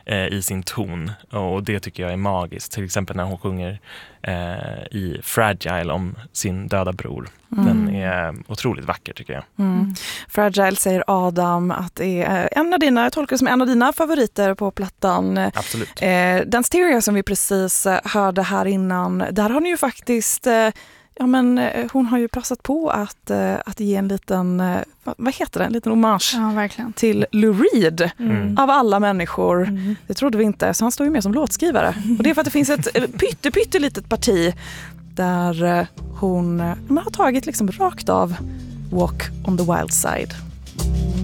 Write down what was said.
i sin ton, och det tycker jag är magiskt. Till exempel när hon sjunger i Fragile om sin döda bror. Den är otroligt vacker, tycker jag. Fragile, säger Adam, att det är jag tolkar det som en av dina favoriter på plattan. Absolut. Den Stereo som vi precis hörde här innan, där har ni ju faktiskt hon har ju passat på att ge en liten, vad heter det, en liten hommage till Lou Reed av alla människor. Det trodde vi inte, så han står ju med som låtskrivare. Och det är för att det finns ett pyttelitet parti där hon har tagit liksom rakt av Walk on the Wild Side.